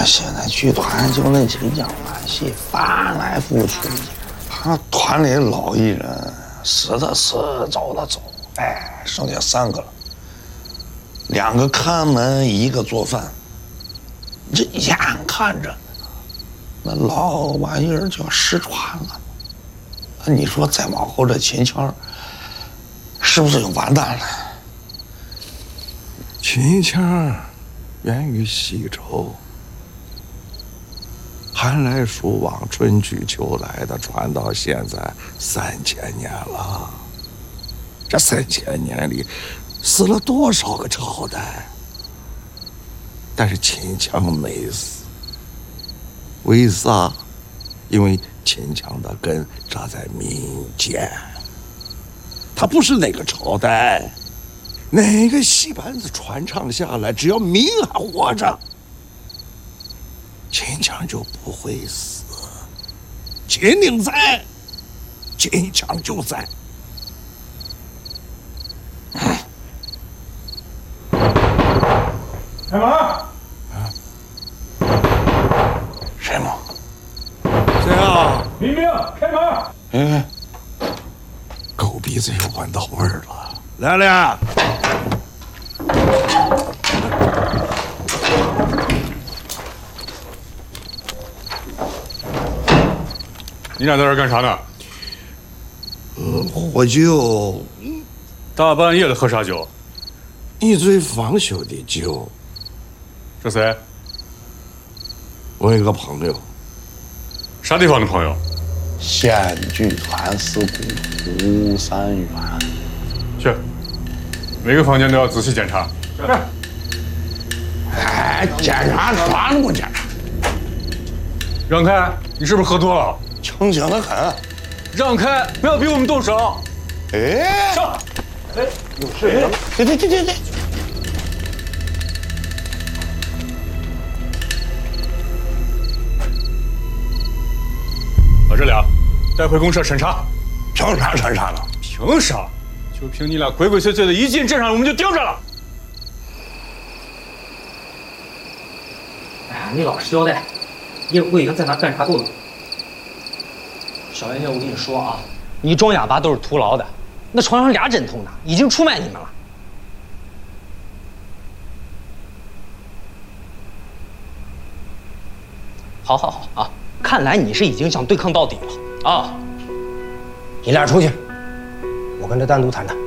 现在剧团就那几个样板戏，翻来覆去，团里老艺人死的死，走的走，哎，剩下3个了，2个看门，1个做饭。这眼看着那老玩意儿就要失传了，你说再往后这秦腔是不是就完蛋了？ 秦腔源于西周，寒来暑往，春去秋来的，传到现在3000年了。这3000年里，死了多少个朝代？但是秦腔没死，为啥？因为秦腔的根扎在民间，它不是哪个朝代、哪个戏班子传唱下来，只要民还活着，秦腔就不会死。秦岭在，秦腔就在。 开门！ 谁吗？ 谁啊？ 明明，开门！ 哎， 狗鼻子又闻到味儿了。来了。 你俩在这儿干啥呢？ 喝酒。 大半夜的喝啥酒？ 一醉方休的酒。 这谁？ 我一个朋友。 啥地方的朋友？ 县剧团司顾胡三元。 去，每个房间都要仔细检查。是。 哎，检查啥都不检查。 让开！你是不是喝多了？ 清醒得很。 让开！不要逼我们动手。 哎， 上！ 哎，有事！对。 把这俩带回公社审查。 凭啥审查了？ 凭啥？就凭你俩鬼鬼祟祟的，一进镇上我们就盯着了。 哎呀，你老实交代，我已经在那干啥够了。小元先，我跟你说啊，你装哑巴都是徒劳的。那床上俩枕头呢，已经出卖你们了。好啊，看来你是已经想对抗到底了啊！你俩出去，我跟他单独谈谈。